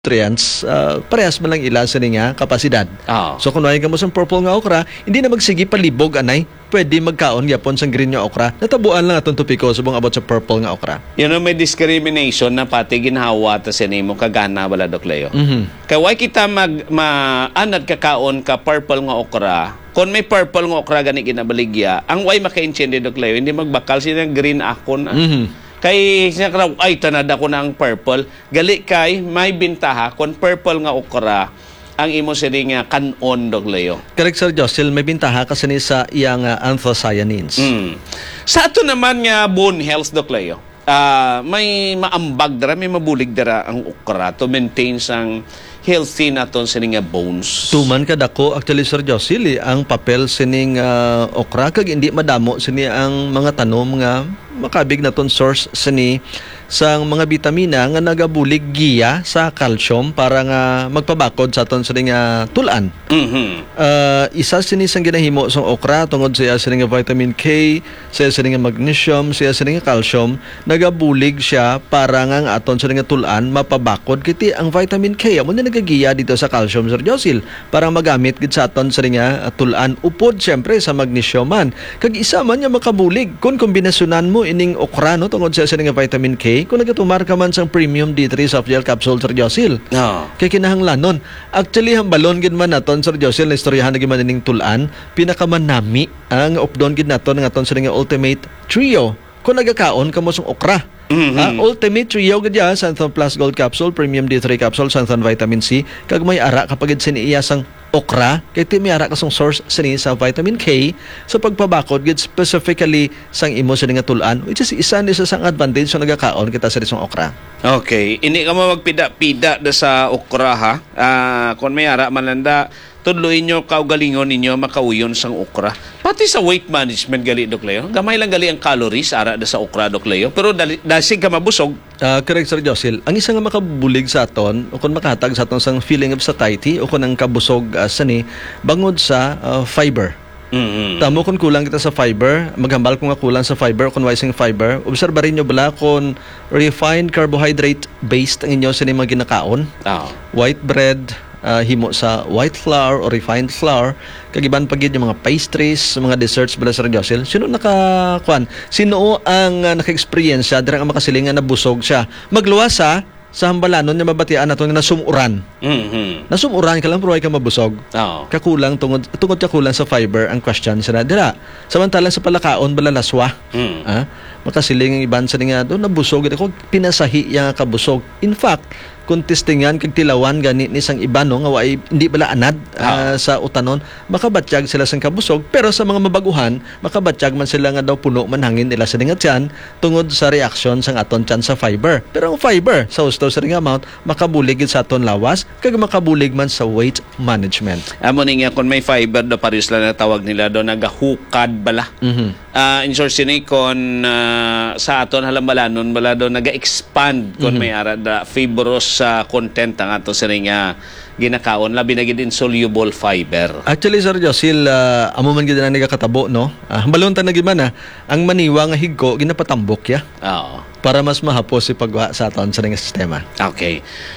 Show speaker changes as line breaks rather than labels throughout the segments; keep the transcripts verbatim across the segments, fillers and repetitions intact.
nutrients, uh, parehas man lang ila sa nga kapasidad.
Oh.
So kung ka mo sa purple nga okra, hindi na magsigi palibog anay, pwede magkaon yapon sa green nga okra. Natabuan lang atong tupiko subong abot sa purple nga okra.
You know, may discrimination na pati ginhawa ta sinimo kagana wala Doc Leo.
Mhm.
Kaya why kita mag maanad kakaon ka purple nga okra? Kung may purple nga okra gani ginabaligya, ang why maka-intindi Doc Leo, hindi magbakal sila green akon.
Mhm.
Kay siya ka ay tanada ko ng purple, gali kay may bintaha kung purple nga okra ang imo sini nga kanon Doc Leo.
Correct, Sir Jocelyn, may bintaha kasi ni sa iyang uh, anthocyanins.
Mm. Sa ato naman nga bone health Doc Leo, uh, may maambag dara, may mabulig dara ang okra to maintain sang healthy naton sini nga bones.
Tuman ka dako actually, Sir Jocelyn, ang papel sining uh, okra kag hindi madamo sini ang mga tanom nga makabig naton source sini sang mga bitamina nga nagabulig giya sa calcium para nga magpabakod sa aton sini nga tulan.
Mhm.
Uh, isa sini sang ginahimo sang okra tungod sa iya sini nga vitamin K, sa iya sini nga magnesium, sa iya sini nga calcium, nagabulig siya para nga ang aton sini nga tulan mapabakod kiti ang vitamin K amo na nagagiya dito sa calcium, Sir Josil, para magamit gid sa aton sini nga tulan upod syempre sa magnesium man. Kag isa man nga makabulig kun kombinasyonan mo ining okra no tungod sa sini nga vitamin K kung nagatumar ka man sang premium D three soft gel capsule, Sir Josil.
No.
Kay kinahanglanon. Actually, hambalon gid man naton, Sir Josil, na istoryahan na gid man ining tulan, pinakamanami ang updon gid naton nga aton sa nga ultimate trio. Kung nagakaon ka mo sang okra.
Mhm.
Ah, ultimate trio gid ya, Santhon Plus Gold Capsule, Premium D three Capsule, Santhon Vitamin C, kag may ara kapag gid sini iya sang okra, kay ti may ara ka sang source sini sa vitamin K sa pagpabakod gid specifically sang imo sa nga tulan, which is isa ni sa sang advantage sa nagakaon kita sa isang okra.
Okay, ini ka mo magpida-pida da sa okra ha. Ah, kung may ara malanda, tudloy nyo kaugalingon ninyo makauyon sang okra. Pati sa weight management gali Doc Leo. Gamay lang gali ang calories ara da sa okra Doc Leo, pero dali, dasig ka mabusog.
Uh, correct, Sir Josil. Ang isa nga makabulig sa aton o kung makatag sa aton sang feeling of satiety o kung ang kabusog uh, sani bangod sa uh, fiber.
Mm-hmm.
Tamo kung kulang kita sa fiber, maghambal kung nga kulang sa fiber, kung wising fiber, obserbarin nyo bala kung refined carbohydrate based ang inyo sini mga ginakaon.
Oh.
White bread, uh, himo sa white flour or refined flour, kagiban pagid yung mga pastries, mga desserts bala, Sir Josil. Sino nakakuan? Sino ang uh, naka-experience siya, dirang ang makasilingan na busog siya? Magluwas sa sa hambalanon niya mabatian nato nga nasumuran.
Mm-hmm.
Nasumuran ka lang pero ay ka mabusog.
Oh.
Kakulang tungod tungod ka kulang sa fiber ang question sa dira. Samantalang sa palakaon bala laswa.
Mm.
Ah, makasiling ang iban sa nga do nabusog ako pinasahi yang kabusog. In fact, kung testingan kag tilawan gani ni sang iba no nga way hindi bala anad uh, sa utanon, makabatyag sila sang kabusog, pero sa mga mabaguhan makabatyag man sila nga daw puno man hangin nila sa nga tiyan tungod sa reaksyon sang aton tiyan sa fiber. Pero ang fiber sa husto sa nga amount makabulig sa aton lawas kag makabulig man sa weight management.
Amo ni nga kung may fiber do paris lang na tawag nila do nagahukad bala.
Mhm.
Uh, in short sini kon uh, sa aton halambalanon bala do naga-expand kon mm-hmm. may ara da fibrous sa uh, content ang ato sini nga ginakaon labi na gid insoluble fiber.
Actually, Sir Josil, uh, amo man gid na nagakatabo no. Uh, balon ta na gid man ang maniwa nga higko ginapatambok ya.
Oo.
Para mas mahapos si pagwa sa aton sa nga sistema.
Okay.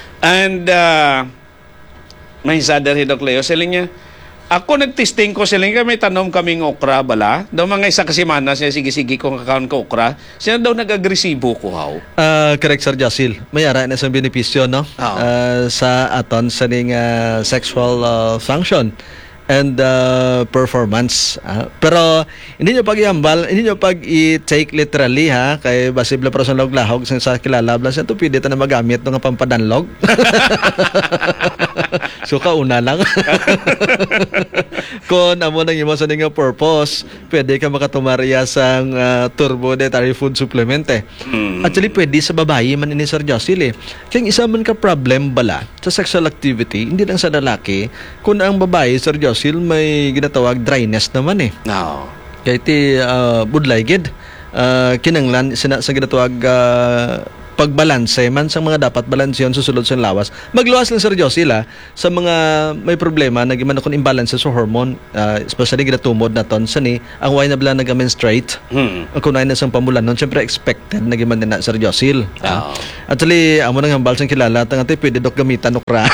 And uh, may sadar si Doc Leo sila niya. Ako nagtesting ko sila nga may tanom kaming okra bala. Daw mga isa kasi mana siya sige-sige kung kakaon ko okra. Siya daw nag-agresibo ko haw.
Uh, correct, Sir Josil. May ara na sa benepisyo no
Oh.
uh, sa aton sa ning uh, sexual uh, function and uh, performance. Uh, pero hindi nyo pag-iambal, hindi nyo pag-i-take literally ha, kay basible para sa log-lahog sa kilala bla siya to pwede ta na magamit ng pampadanlog. So kauna lang. Kung amo nang imo sa nga purpose, pwede ka makatumariya sang uh, turbo dietary food supplement eh.
Mm.
Actually pwede sa babae man ini, Sir Josil eh. Kaya isa man ka problem bala sa sexual activity, hindi lang sa lalaki, kung ang babae, Sir Josil, may ginatawag dryness naman eh.
No.
Kaya iti uh, budlay gid uh, kinanglan sina sa ginatawag uh, pagbalanse man sa mga dapat balansyon sa sulod sa lawas. Magluwas lang Sir Josie sila sa mga may problema nagiman akong imbalance sa hormone, uh, especially ginatumod na ton sa ni ang why na bala nag-menstruate.
Hmm.
Ang kunay na sang pamulan nun, syempre expected nagiman din na Sir Josie.
Oh.
Actually, amo nang hambal sang kilala tang ate pwede dok gamitan okra.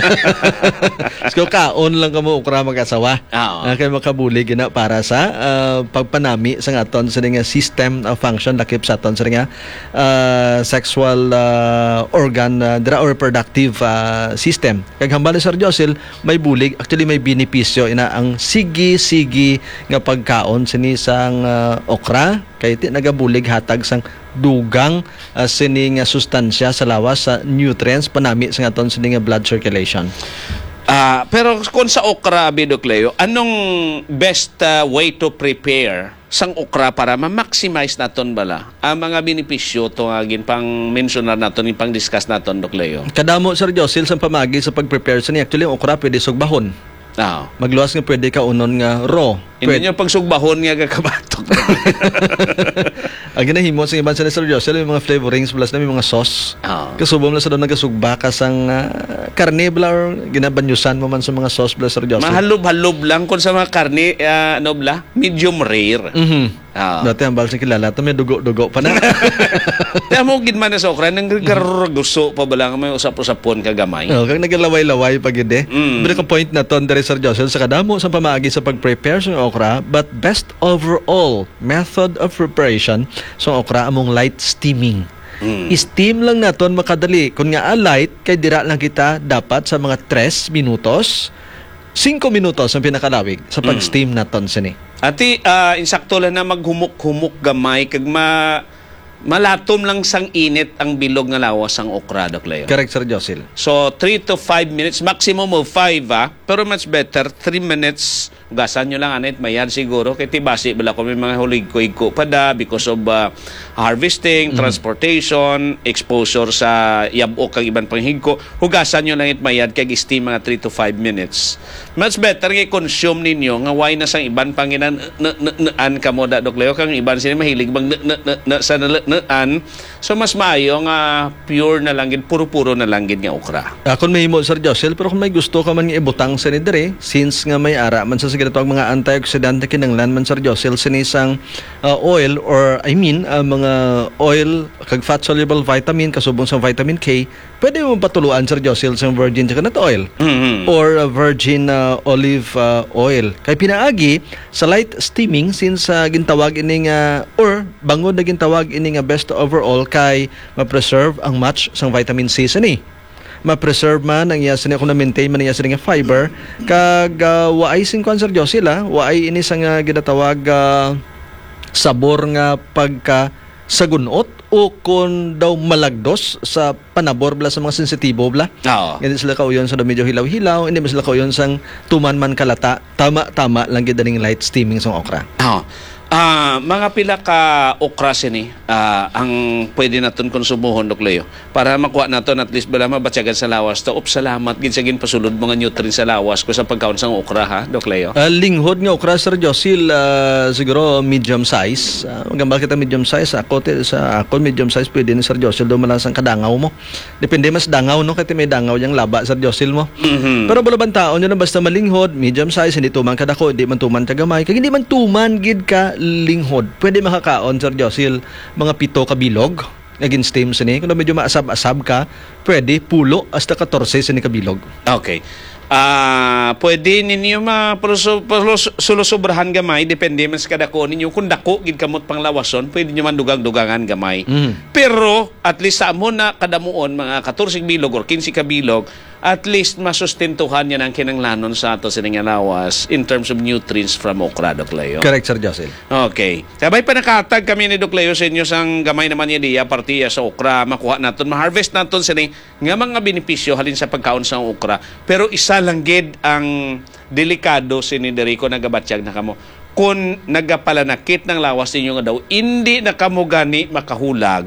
So kaon lang kamo okra mag-asawa.
Oo.
Uh, kay makabulig na para sa uh, pagpanami sa aton sa nga system of function lakip sa aton sa nga uh, sexual uh, organ uh, dra or reproductive uh, system. Kag hambal ni Sir Josil may bulig, actually may benepisyo ina ang sigi-sigi nga pagkaon sini sang uh, okra kay ti nagabulig hatag sang dugang uh, sini nga sustansya sa lawas sa nutrients panami sa aton sini nga blood circulation.
Ah, pero kung sa okra, Bidok Leo, anong best uh, way to prepare sang okra para ma-maximize naton bala ang mga benepisyo to nga gin pang mentionar naton yung pang discuss naton Dok Leo?
Kadamo Sir Josil sa pamagi sa pag-prepare sa ni actually ang okra pwede sugbahon.
Ah.
Magluwas nga pwede ka unon nga raw.
Hindi nyo pang sugbahon nga kakabatok.
Ang ginahimo sa iban sa Sir Josil yung mga flavorings plus na may mga sauce.
Ah.
Kasubom lang sa doon nagasugba ka sang uh, karne bla or ginabanyusan mo man sa mga sauce bla Sir Josil.
Mahalob-halob lang kung sa mga karne, uh, ano bla, medium rare.
Mhm.
Ah.
Dati ang balsang kilala ito may dugo-dugo pa na.
Kaya mo gid man sa okra nang gusto pa bala nga may usap-usapon kagamay.
Oh, kag nagalaway-laway pag ide.
Mm.
Pero ka point na ton dere Sir Josil sa kadamo sa pamaagi sa pag-prepare sa okra, but best overall method of preparation sa okra among light steaming.
Mm.
Steam lang naton makadali. Kung nga a light kay dira lang kita dapat sa mga tres minutos, cinco minutos ang pinakalawig sa pag-steam naton sini.
Ati, uh, insakto lang na maghumok-humok gamay kag ma malatom lang sang init ang bilog nga lawas ang okra, Dok Leo.
Correct Sir Josil.
So, three to five minutes, maximum of five, ah. Pero much better, three minutes. Gasan nyo lang, anit, mayad siguro. Kaya tibasi, bala ko may mga hulig-ko-iko pa da because of uh, harvesting, mm. transportation, exposure sa yabok kag ibang panghigko. Hugasan nyo lang it mayad kag steam mga three to five minutes. Much better nga consume ninyo nga why na sang iban panginan naan kamo da Dok Leo kang iban sila mahilig bang sa naan. So mas maayo nga pure na lang gid, puro-puro na lang gid nga okra.
Akon may himo Sir Josil, pero kung may gusto ka man nga ibutang sa ni dire, since nga may ara man sa siguro ang mga antioxidant na kinanglan man Sir Josil sinisang uh, oil or I mean uh, mga oil kag fat soluble vitamin kasubong sa vitamin K, pwede mo patuluan Sir Josil sa virgin coconut oil
Mm-hmm.
or uh, virgin uh, olive uh, oil. Kay pinaagi sa light steaming since uh, gintawag ini nga or bangod na gintawag ini nga best overall kay ma-preserve ang match sang vitamin C sa ni. Ma-preserve man ang iya sini kung na-maintain man iya sini nga fiber kag uh, waay sing cancer jo sila waay ini sang uh, ginatawag uh, sabor nga pagka sagunot o kung daw malagdos sa panabor bla sa mga sensitibo bla.
Oo.
Hindi sila kauyon sa medyo hilaw-hilaw, hindi sila kauyon sang tuman man kalata. Tama-tama lang gid daning light steaming sang okra.
Oo. Ah, mga pila ka okra sini ah, ang pwede naton konsumuhon Dok Leo para makuha naton at least bala mabatyagan sa lawas to. Op, salamat gid sa gin pasulod mga nutrients sa lawas ko sa pagkaon sang okra ha Dok Leo.
Uh, linghod nga okra Sir Josil, uh, siguro medium size. Uh, magambal kita medium size. Ako te, sa ako medium size pwede ni Sir Josil do malasang kadangaw mo. Depende mas dangaw no kay may dangaw yang laba Sir Josil mo.
Mhm.
Pero balaban taon yun basta malinghod, medium size, hindi tuman kadako, hindi man tuman kagamay. Kag hindi man tuman gid ka linghod. Pwede makakaon Sir Josil mga pito ka bilog naging steam sini. Kung medyo maasab-asab ka, pwede pulo hasta fourteen sini ka bilog.
Okay. Ah, pwede ninyo ma-sulusobrahan gamay depende man sa kadako ninyo. Kung dako gid kamot panglawason, pwede nyo man dugang-dugangan gamay.
Mm.
Pero at least sa amon na kadamuon mga fourteen bilog or fifteen ka bilog, at least masustentuhan niya ng kinanglanon sa ato sining lawas in terms of nutrients from okra Dok Leo.
Correct Sir Josil.
Okay. Sabay pa nakatag kami ni Dok Leo sa inyo sang gamay naman niya diya partiya sa okra, makuha naton, ma-harvest naton sini nga mga benepisyo halin sa pagkaon sa okra. Pero isa lang gid ang delikado sini diri ko nagabatsyag na kamo. Kung nagapalanakit ng lawas ninyo nga daw, hindi na kamo gani makahulag.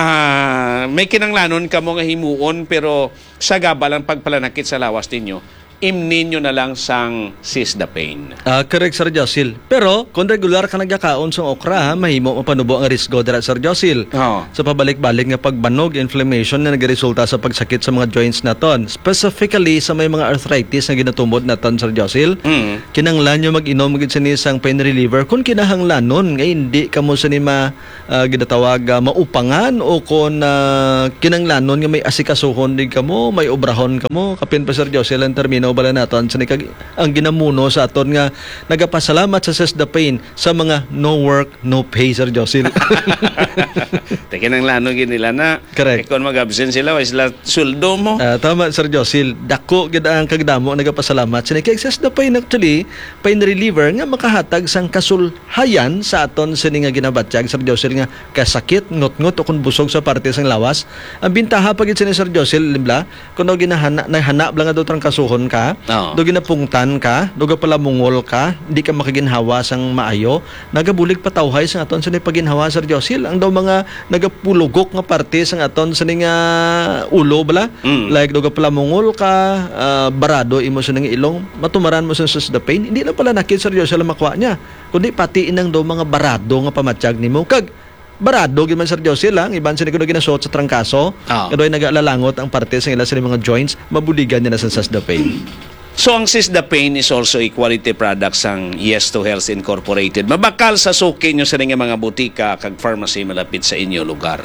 Ah, may kinanglanon kamo nga himuon pero sa gabal ang pagpalanakit sa lawas ninyo. imnin nyo na lang sang Cisdapane.
Ah, correct, Sir Josil. Pero, kung regular ka nagkakaon sa okra, ha, mahimo mapanubo ang risgo dira, Sir Josil.
Oo.
Sa pabalik-balik nga pagbanog, inflammation na nagresulta sa pagsakit sa mga joints naton. Specifically sa may mga arthritis na ginatumod naton, Sir Josil.
Mm.
Kinanglan nyo mag-inom gid sa isang pain reliever kung kinahanglanon nga hindi kamo sa nima uh, ginatawag ah, maupangan o kung uh, kinanglanon nga may asikasuhon din kamo, may obrahon kamo. Kapin pa, Sir Josil, ang termino bala naton sa nikag ang ginamuno sa aton nga nagapasalamat sa Cisdapane sa mga no work, no pay, Sir Josil.
Teka nang lano gid nila na.
Correct.
Eh, kung mag-absent sila, wa sila suldo mo.
Ah, tama, Sir Josil. Dako gid ang kagdamo nagapasalamat sa nikag Cisdapane actually pain reliever nga makahatag sang kasulhayan sa aton sa nga ginabatyag, Sir Josil, nga kasakit, ngot-ngot o kung busog sa parte sang lawas. Ang bintaha pa gid sa ni Sir Josil, limbla, kung no ginahana nahana lang nga daw trang kasuhon ka,
Oo.
do ginapungtan ka, do pala mungol ka, hindi ka makaginhawa sang maayo, nagabulig patawhay sang aton sa ni paginhawa, Sir Josil. Ang daw mga nagapulugok nga parte sang aton sa ni nga ulo bala,
Mm.
like do pala mungol ka, ah, barado imo sa nga ilong, matumaran mo sa Cisdapane, hindi lang pala nakit, Sir Josil, ang makuha niya, kundi pati inang daw mga barado nga pamatsyag nimo. Kag barado gid man, Sir Josil, lang iban sa kuno ginasuot sa trangkaso,
Ah.
kadoy nagalalangot ang parte sa ila sa mga joints, mabuligan niya na sa Cisdapane.
So ang Cisdapane is also a quality product sang Yes to Health Incorporated. Mabakal sa suki nyo sa nga mga butika kag pharmacy malapit sa inyo lugar.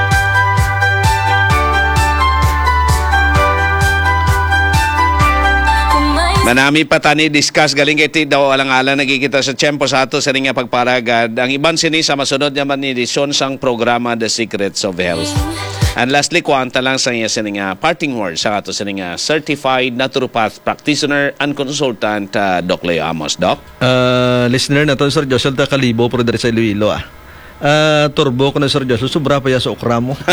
Manami pa tani discuss galing kay ti daw alang-alang nagkikita sa tiyempo sa ato sa nga pagparagad. Ang iban sini sa masunod naman ni edisyon sang programa The Secrets of Health. And lastly, kuwanta lang sa iya sa nga parting words sa ato sa nga certified naturopath practitioner and consultant uh, Doc Leo Amos. Doc?
Uh, listener na to, Sir Joshua, ta kalibo pero dari sa Iloilo, ah. Uh, turbo ko na, Sir Joshua, sobra pa ya sa okra mo.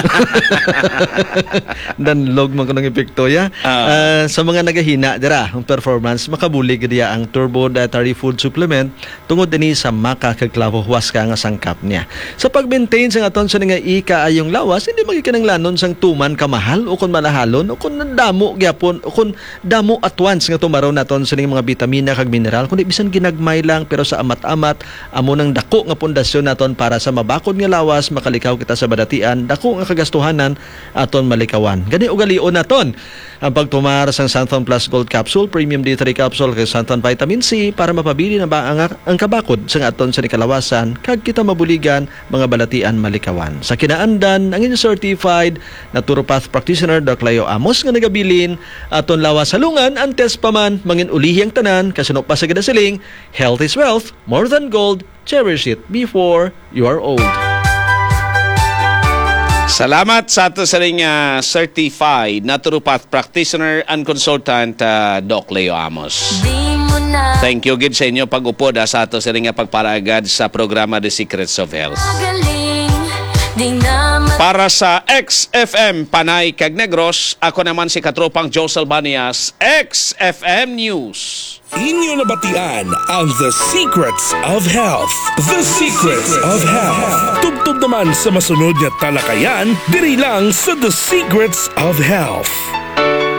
Dan log man ko ng epekto ya. Uh, sa mga nagahina dira ang performance, makabulig diya ang Turbo Dietary Food Supplement tungod din sa makakaklavo huwas ka nga sangkap niya. Sa pag-maintain sa aton sa nga ika ayong lawas, hindi magikinanglanon sang tuman kamahal o kung malahalon o kung damo gyapon o kung damo at once nga tumaraw naton sa mga bitamina kag mineral, kundi bisan ginagmay lang pero sa amat-amat amo nang dako nga pundasyon naton para sa mabakod nga lawas, makalikaw kita sa badatian, dako nga kagastuhanan aton malikawan. Gani ugalion naton ang pagtumar sang Santon Plus Gold Capsule, Premium D three Capsule kag Santon Vitamin C para mapabili na ba ang, ang kabakod sang aton sa nikalawasan kag kita mabuligan mga balatian malikawan. Sa kinaandan ang inyong certified naturopath practitioner Doc Leo Amos nga nagabilin aton lawas salungan antes pa man mangin ulihiyang tanan kasano pa sa ginasiling, health is wealth, more than gold. Cherish it before you are old.
Salamat sa ato sa ring uh, certified naturopath practitioner and consultant uh, Doc Leo Amos. Thank you gid sa inyo pag-upod uh, sa ato sa ring uh, pagparagad sa programa The Secrets of Health. Para sa X F M Panay kag Negros, ako naman si katropang Joe Salbanias, X F M News.
Inyo nabatian ang The Secrets of Health. The Secrets of Health. Tubtob naman sa masunod na talakayan, diri lang sa The Secrets of Health.